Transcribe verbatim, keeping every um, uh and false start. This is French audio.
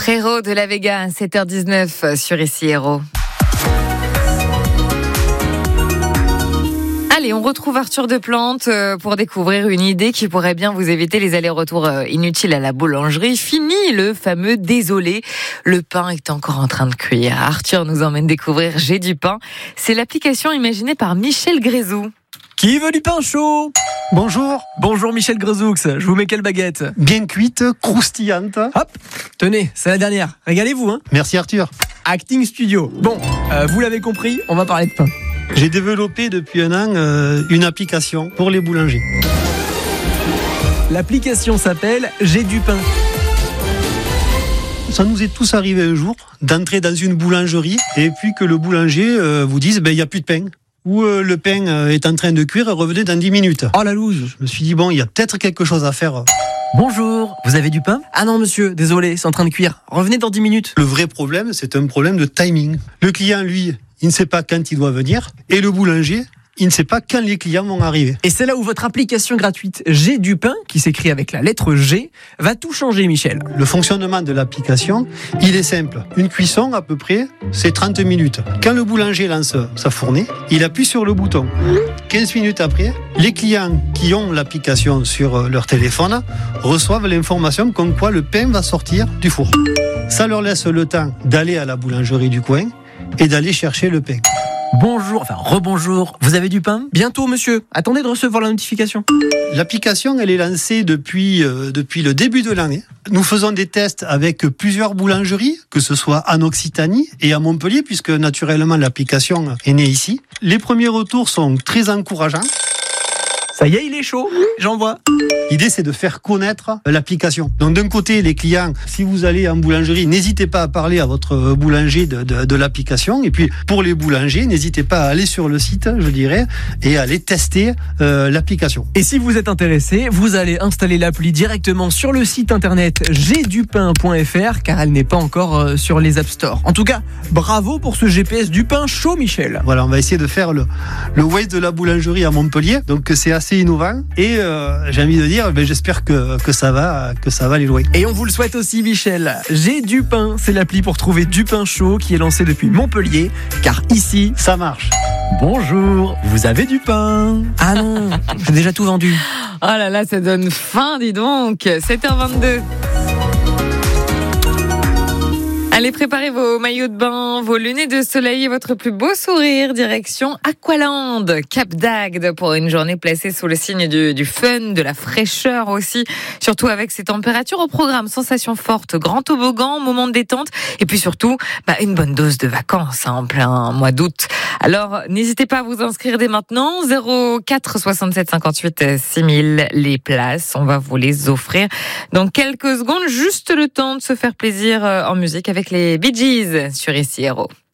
Frérot de la Vega, sept heures dix-neuf sur Ici Héros. Allez, on retrouve Arthur Deplante pour découvrir une idée qui pourrait bien vous éviter les allers-retours inutiles à la boulangerie. Fini le fameux désolé, le pain est encore en train de cuire. Arthur nous emmène découvrir J'ai du pain. C'est l'application imaginée par Michel Grézoux. Qui veut du pain chaud ? Bonjour. Bonjour Michel Grézoux, je vous mets quelle baguette ? Bien cuite, croustillante. Hop, tenez, c'est la dernière. Régalez-vous, hein. Merci Arthur. Acting Studio. Bon, euh, vous l'avez compris, on va parler de pain. J'ai développé depuis un an euh, une application pour les boulangers. L'application s'appelle J'ai du pain. Ça nous est tous arrivé un jour d'entrer dans une boulangerie et puis que le boulanger euh, vous dise ben, il n'y a plus de pain. Ou euh, le pain euh, est en train de cuire, revenez dans dix minutes. Oh la loose. Je me suis dit bon, il y a peut-être quelque chose à faire. Bonjour, vous avez du pain ? Ah non monsieur, désolé, c'est en train de cuire. Revenez dans dix minutes. Le vrai problème, c'est un problème de timing. Le client, lui, il ne sait pas quand il doit venir et le boulanger, il ne sait pas quand les clients vont arriver. Et c'est là où votre application gratuite J'ai du pain, qui s'écrit avec la lettre G, va tout changer, Michel. Le fonctionnement de l'application, il est simple. Une cuisson, à peu près, c'est trente minutes. Quand le boulanger lance sa fournée, il appuie sur le bouton. quinze minutes après, les clients qui ont l'application sur leur téléphone reçoivent l'information comme quoi le pain va sortir du four. Ça leur laisse le temps d'aller à la boulangerie du coin et d'aller chercher le pain. Bonjour, enfin rebonjour, vous avez du pain ? Bientôt monsieur, attendez de recevoir la notification. L'application, elle est lancée depuis, euh, depuis le début de l'année. Nous faisons des tests avec plusieurs boulangeries, que ce soit en Occitanie et à Montpellier, puisque naturellement l'application est née ici. Les premiers retours sont très encourageants. Ça y est, il est chaud, j'envoie. L'idée, c'est de faire connaître l'application. Donc, d'un côté, les clients, si vous allez en boulangerie, n'hésitez pas à parler à votre boulanger de, de, de l'application. Et puis, pour les boulangers, n'hésitez pas à aller sur le site, je dirais, et à aller tester euh, l'application. Et si vous êtes intéressé, vous allez installer l'appli directement sur le site internet j'ai du pain point f r, car elle n'est pas encore euh, sur les App Store. En tout cas, bravo pour ce G P S du pain chaud, Michel. Voilà, on va essayer de faire le, le Waze de la boulangerie à Montpellier. Donc, c'est assez innovant et euh, j'ai envie de dire ben, j'espère que, que ça va que ça va aller loin. Et on vous le souhaite aussi, Michel. J'ai du pain, c'est l'appli pour trouver du pain chaud qui est lancé depuis Montpellier, car ici ça marche. Bonjour, vous avez du pain ? Ah non, j'ai déjà tout vendu. Oh là là, ça donne faim, dis donc. sept heures vingt-deux. Allez, préparez vos maillots de bain, vos lunettes de soleil et votre plus beau sourire. Direction Aqualand, Cap d'Agde, pour une journée placée sous le signe du, du fun, de la fraîcheur aussi. Surtout avec ces températures au programme. Sensations fortes, grand toboggan, moment de détente. Et puis surtout, bah, une bonne dose de vacances hein, en plein mois d'août. Alors, n'hésitez pas à vous inscrire dès maintenant. zéro quatre soixante-sept cinquante-huit six mille les places. On va vous les offrir dans quelques secondes. Juste le temps de se faire plaisir en musique avec les Bee Gees sur Ici Héros.